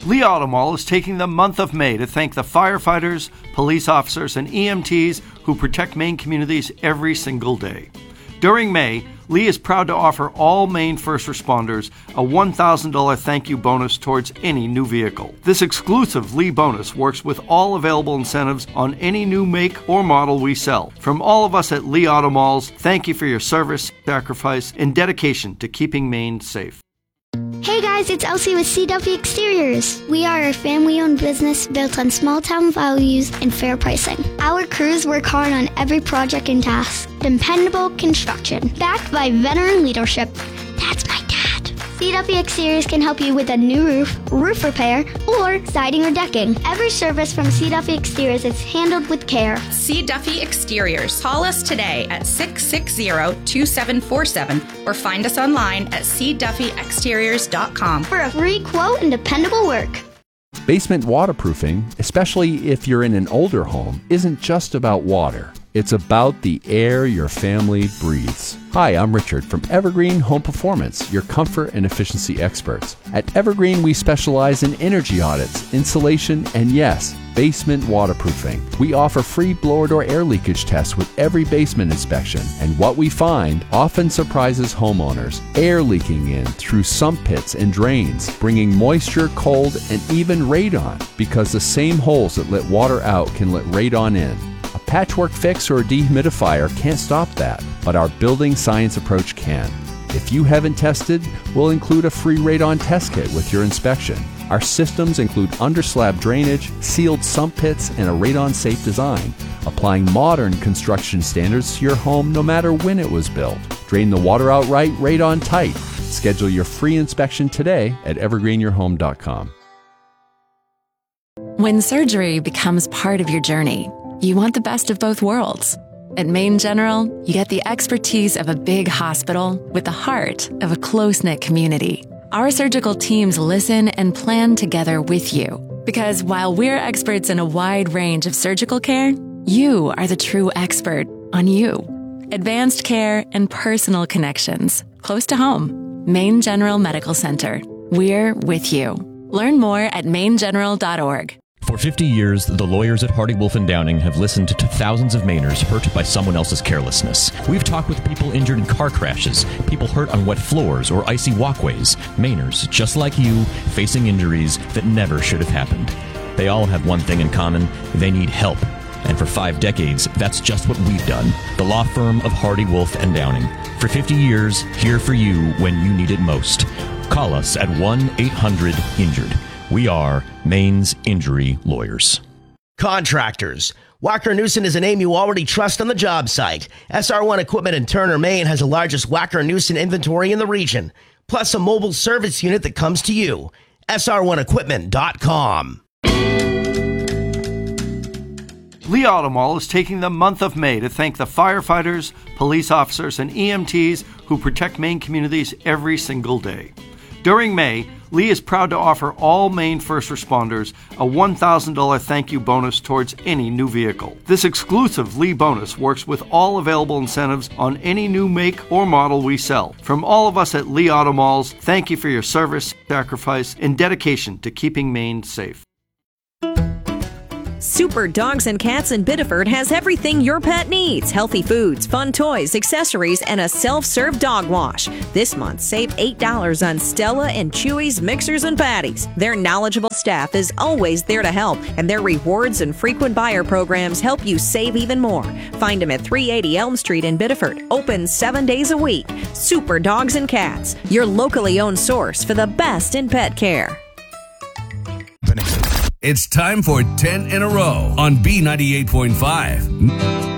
Lee Auto Mall is taking the month of May to thank the firefighters, police officers, and EMTs who protect Maine communities every single day. During May, Lee is proud to offer all Maine first responders a $1,000 thank you bonus towards any new vehicle. This exclusive Lee bonus works with all available incentives on any new make or model we sell. From all of us at Lee Auto Malls, thank you for your service, sacrifice, and dedication to keeping Maine safe. Hey guys, it's Elsie with CW Exteriors. We are a family-owned business built on small-town values and fair pricing. Our crews work hard on every project and task. Dependable construction, backed by veteran leadership. That's my dad. CW Exteriors can help you with a new roof repair, or siding or decking. Every service from C. Duffy Exteriors is handled with care. C. Duffy Exteriors. Call us today at 660-2747 or find us online at cduffyexteriors.com for a free quote and dependable work. Basement waterproofing, especially if you're in an older home, isn't just about water. It's about the air your family breathes. Hi, I'm Richard from Evergreen Home Performance, your comfort and efficiency experts. At Evergreen, we specialize in energy audits, insulation, and yes, basement waterproofing. We offer free blower door air leakage tests with every basement inspection, and what we find often surprises homeowners. Air leaking in through sump pits and drains, bringing moisture, cold, and even radon, because the same holes that let water out can let radon in. A patchwork fix or a dehumidifier can't stop that, but our building science approach can. If you haven't tested, we'll include a free radon test kit with your inspection. Our systems include underslab drainage, sealed sump pits, and a radon-safe design, applying modern construction standards to your home no matter when it was built. Drain the water out right, radon tight. Schedule your free inspection today at evergreenyourhome.com. When surgery becomes part of your journey, you want the best of both worlds. At Maine General, you get the expertise of a big hospital with the heart of a close-knit community. Our surgical teams listen and plan together with you. Because while we're experts in a wide range of surgical care, you are the true expert on you. Advanced care and personal connections, close to home. Maine General Medical Center. We're with you. Learn more at mainegeneral.org. For 50 years, the lawyers at Hardy Wolf and Downing have listened to thousands of Mainers hurt by someone else's carelessness. We've talked with people injured in car crashes, people hurt on wet floors or icy walkways, Mainers just like you, facing injuries that never should have happened. They all have one thing in common: they need help. And for 5 decades, that's just what we've done. The law firm of Hardy Wolf and Downing. For 50 years, here for you when you need it most. Call us at 1-800-INJURED. We are Maine's injury lawyers. Contractors. Wacker Neuson is a name you already trust on the job site. SR1 Equipment in Turner, Maine has the largest Wacker Neuson inventory in the region, plus a mobile service unit that comes to you. SR1Equipment.com. Lee Auto Mall is taking the month of May to thank the firefighters, police officers, and EMTs who protect Maine communities every single day. During May, Lee is proud to offer all Maine first responders a $1,000 thank you bonus towards any new vehicle. This exclusive Lee bonus works with all available incentives on any new make or model we sell. From all of us at Lee Auto Malls, thank you for your service, sacrifice, and dedication to keeping Maine safe. Super Dogs and Cats in Biddeford has everything your pet needs. Healthy foods, fun toys, accessories, and a self-serve dog wash. This month, save $8 on Stella and Chewy's mixers and patties. Their knowledgeable staff is always there to help, and their rewards and frequent buyer programs help you save even more. Find them at 380 Elm Street in Biddeford. Open 7 days a week. Super Dogs and Cats, your locally owned source for the best in pet care. It's time for 10 in a row on B98.5.